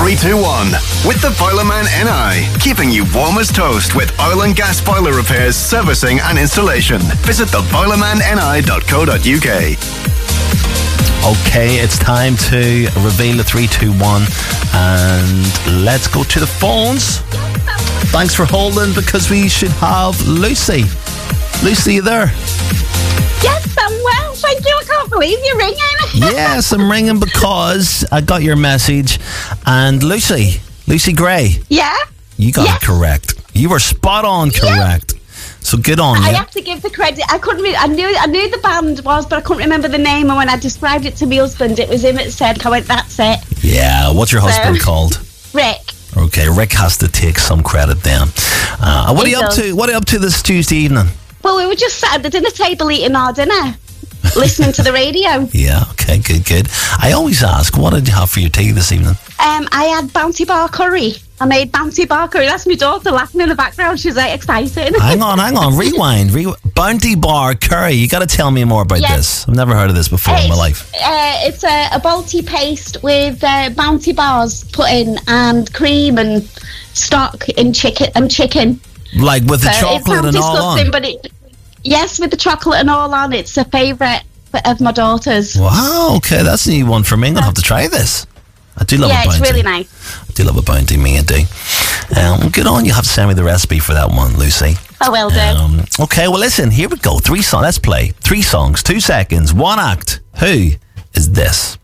321 with the Boilerman NI, keeping you warm as toast with oil and gas boiler repairs, servicing and installation. Visit theboilermanni.co.uk. Okay, it's time to reveal the 321 and let's go to the phones. Thanks for holding because we should have Lucy. Lucy, you there? Yes, I'm well. Thank you. I can't believe you're ringing. Yes, I'm ringing because I got your message. And Lucy Gray. Yeah? You got it correct. You were spot on correct. Yeah. So good on you. I have to give the credit. I knew the band was, but I couldn't remember the name. And when I described it to my husband, it was him that said, I went, that's it. Yeah, what's your husband called? Rick. Okay, Rick has to take some credit then. What are you up to? What are you up to this Tuesday evening? Well, we were just sat at the dinner table eating our dinner, listening to the radio. Yeah, okay, good. I always ask, what did you have for your tea this evening? I had Bounty Bar curry. I made Bounty Bar curry. That's my daughter laughing in the background. She's like excited. Hang on, rewind. Bounty Bar curry. You got to tell me more about this. I've never heard of this before in my life. It's a Balti paste with Bounty Bars put in and cream and stock and chicken. Like with the chocolate and all on? But yes, with the chocolate and all on. It's a favourite of my daughter's. Wow, okay, that's a new one for me. I'm going to have to try this. I do love a Bounty. Yeah, it's really nice. I do love a Bounty, me I do. Good on, you have to send me the recipe for that one, Lucy. I will do. Okay, well listen, here we go. 3 songs, let's play. 3 songs, 2 seconds, 1 act. Who is this?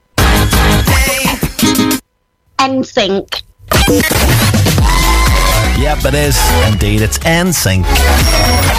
NSYNC. Yep, it is. Indeed, it's NSYNC.